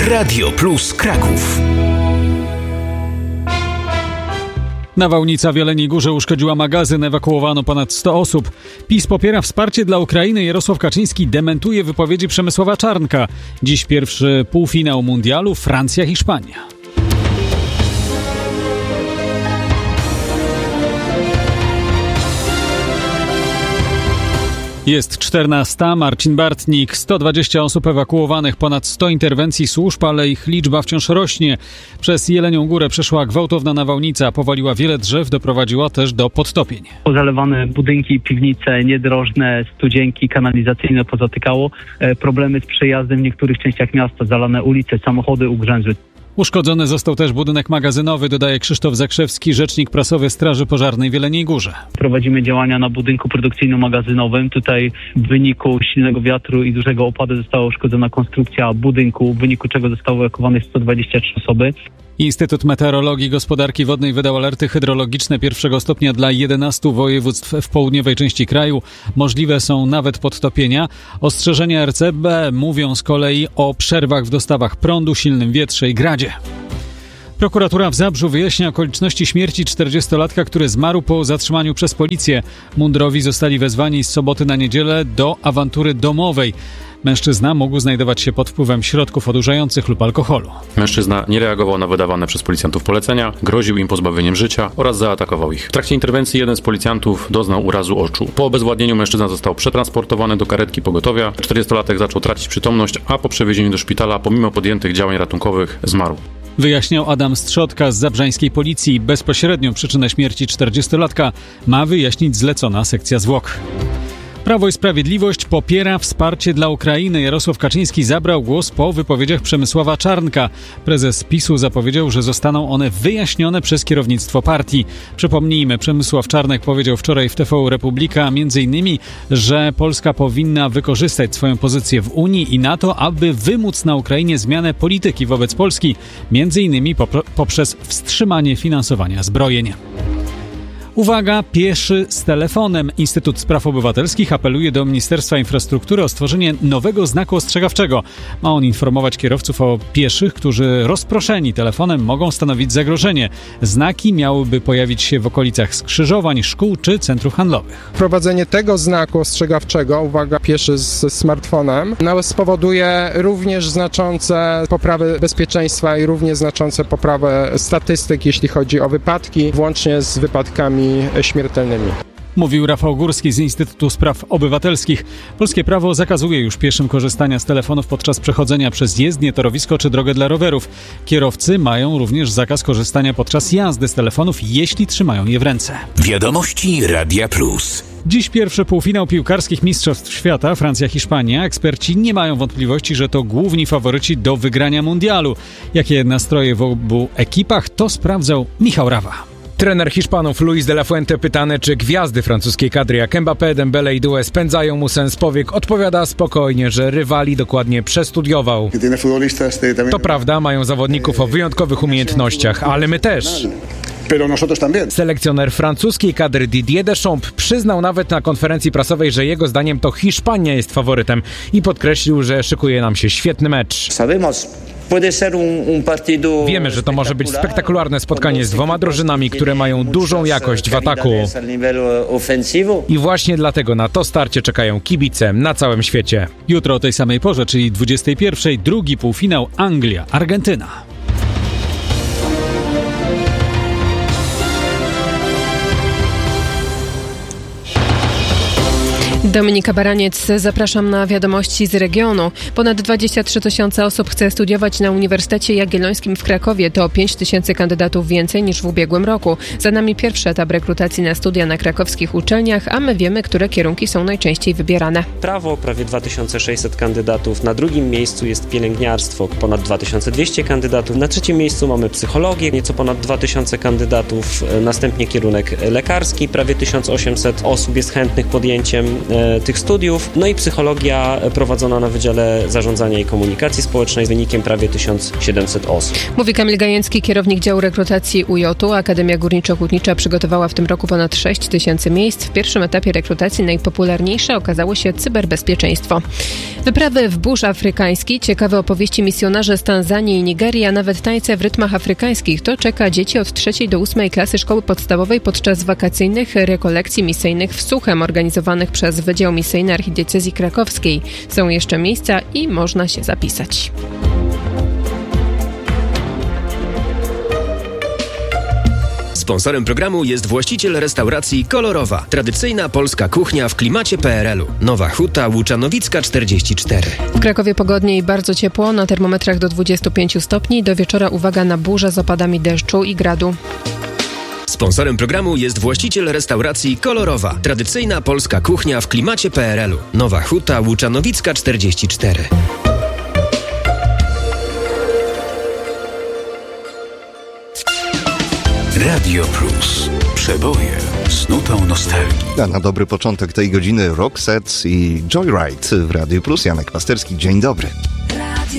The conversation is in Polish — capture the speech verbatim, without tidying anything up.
Radio Plus Kraków. Nawałnica w Jeleniej Górze uszkodziła magazyn, ewakuowano ponad sto osób. PiS popiera wsparcie dla Ukrainy. Jarosław Kaczyński dementuje wypowiedzi Przemysława Czarnka. Dziś pierwszy półfinał mundialu Francja-Hiszpania. Jest czternasta. Marcin Bartnik. sto dwadzieścia osób ewakuowanych, ponad sto interwencji służb, ale ich liczba wciąż rośnie. Przez Jelenią Górę przeszła gwałtowna nawałnica, powaliła wiele drzew, doprowadziła też do podtopień. Pozalewane budynki, piwnice, niedrożne, studzienki, kanalizacyjne pozatykało. Problemy z przejazdem w niektórych częściach miasta, zalane ulice, samochody ugrzęzły. Uszkodzony został też budynek magazynowy, dodaje Krzysztof Zakrzewski, rzecznik prasowy Straży Pożarnej w Jeleniej Górze. Prowadzimy działania na budynku produkcyjno-magazynowym. Tutaj w wyniku silnego wiatru i dużego opadu została uszkodzona konstrukcja budynku, w wyniku czego zostało ewakuowanych sto dwadzieścia trzy osoby. Instytut Meteorologii i Gospodarki Wodnej wydał alerty hydrologiczne pierwszego stopnia dla jedenastu województw w południowej części kraju. Możliwe są nawet podtopienia. Ostrzeżenia R C B mówią z kolei o przerwach w dostawach prądu, silnym wietrze i gradzie. Prokuratura w Zabrzu wyjaśnia okoliczności śmierci czterdziestolatka, który zmarł po zatrzymaniu przez policję. Mundurowi zostali wezwani z soboty na niedzielę do awantury domowej. Mężczyzna mógł znajdować się pod wpływem środków odurzających lub alkoholu. Mężczyzna nie reagował na wydawane przez policjantów polecenia, groził im pozbawieniem życia oraz zaatakował ich. W trakcie interwencji jeden z policjantów doznał urazu oczu. Po obezwładnieniu mężczyzna został przetransportowany do karetki pogotowia. czterdziestolatek zaczął tracić przytomność, a po przewiezieniu do szpitala, pomimo podjętych działań ratunkowych, zmarł. Wyjaśniał Adam Strzotka z zabrzańskiej policji. Bezpośrednią przyczynę śmierci czterdziestolatka ma wyjaśnić zlecona sekcja zwłok. Prawo i Sprawiedliwość popiera wsparcie dla Ukrainy. Jarosław Kaczyński zabrał głos po wypowiedziach Przemysława Czarnka. Prezes PiSu zapowiedział, że zostaną one wyjaśnione przez kierownictwo partii. Przypomnijmy, Przemysław Czarnek powiedział wczoraj w T V Republika między innymi, że Polska powinna wykorzystać swoją pozycję w Unii i NATO, aby wymóc na Ukrainie zmianę polityki wobec Polski, między innymi poprzez wstrzymanie finansowania zbrojeń. Uwaga, pieszy z telefonem. Instytut Spraw Obywatelskich apeluje do Ministerstwa Infrastruktury o stworzenie nowego znaku ostrzegawczego. Ma on informować kierowców o pieszych, którzy rozproszeni telefonem mogą stanowić zagrożenie. Znaki miałyby pojawić się w okolicach skrzyżowań, szkół czy centrów handlowych. Wprowadzenie tego znaku ostrzegawczego, uwaga, pieszy z smartfonem, no, spowoduje również znaczące poprawy bezpieczeństwa i również znaczące poprawę statystyk, jeśli chodzi o wypadki, włącznie z wypadkami śmiertelnymi. Mówił Rafał Górski z Instytutu Spraw Obywatelskich. Polskie prawo zakazuje już pieszym korzystania z telefonów podczas przechodzenia przez jezdnię, torowisko czy drogę dla rowerów. Kierowcy mają również zakaz korzystania podczas jazdy z telefonów, jeśli trzymają je w ręce. Wiadomości Radia Plus. Dziś pierwszy półfinał piłkarskich Mistrzostw Świata Francja-Hiszpania. Eksperci nie mają wątpliwości, że to główni faworyci do wygrania mundialu. Jakie nastroje w obu ekipach, to sprawdzał Michał Rawa. Trener Hiszpanów Luis de la Fuente pytany, czy gwiazdy francuskiej kadry jak Mbappé, Dembele i Doué spędzają mu sens powiek, odpowiada spokojnie, że rywali dokładnie przestudiował. To prawda, mają zawodników o wyjątkowych umiejętnościach, ale my też. Selekcjoner francuskiej kadry Didier Deschamps przyznał nawet na konferencji prasowej, że jego zdaniem to Hiszpania jest faworytem i podkreślił, że szykuje nam się świetny mecz. Wiemy, że to może być spektakularne spotkanie z dwoma drużynami, które mają dużą jakość w ataku. I właśnie dlatego na to starcie czekają kibice na całym świecie. Jutro o tej samej porze, czyli dwudziestej pierwszej, drugi półfinał Anglia-Argentyna. Dominika Baraniec, zapraszam na wiadomości z regionu. Ponad dwadzieścia trzy tysiące osób chce studiować na Uniwersytecie Jagiellońskim w Krakowie. To pięć tysięcy kandydatów więcej niż w ubiegłym roku. Za nami pierwszy etap rekrutacji na studia na krakowskich uczelniach, a my wiemy, które kierunki są najczęściej wybierane. Prawo, prawie dwa tysiące sześćset kandydatów. Na drugim miejscu jest pielęgniarstwo, ponad dwa tysiące dwieście kandydatów. Na trzecim miejscu mamy psychologię, nieco ponad dwa tysiące kandydatów. Następnie kierunek lekarski, prawie tysiąc osiemset osób jest chętnych podjęciem e, tych studiów. No i psychologia prowadzona na Wydziale Zarządzania i Komunikacji Społecznej z wynikiem prawie tysiąc siedemset osób. Mówi Kamil Gajęcki, kierownik działu rekrutacji U J u. Akademia Górniczo-Hutnicza przygotowała w tym roku ponad sześć tysięcy miejsc. W pierwszym etapie rekrutacji najpopularniejsze okazało się cyberbezpieczeństwo. Wyprawy w burz afrykański, ciekawe opowieści misjonarzy z Tanzanii i Nigerii, a nawet tańce w rytmach afrykańskich. To czeka dzieci od trzeciej do ósmej klasy szkoły podstawowej podczas wakacyjnych rekolekcji misyjnych w Suchem, organizowanych przez Wydział Misyjny Archidiecezji Krakowskiej. Są jeszcze miejsca i można się zapisać. Sponsorem programu jest właściciel restauracji Kolorowa. Tradycyjna polska kuchnia w klimacie P R L-u. Nowa Huta, Łuczanowicka czterdzieści cztery. W Krakowie pogodnie i bardzo ciepło, na termometrach do dwudziestu pięciu stopni. Do wieczora uwaga na burze z opadami deszczu i gradu. Sponsorem programu jest właściciel restauracji Kolorowa. Tradycyjna polska kuchnia w klimacie P R L-u. Nowa Huta, Łuczanowicka czterdzieści cztery. Radio Plus. Przeboje z nutą nostalgii. A na dobry początek tej godziny Roxette i Joyride w Radio Plus. Janek Pasterski, dzień dobry.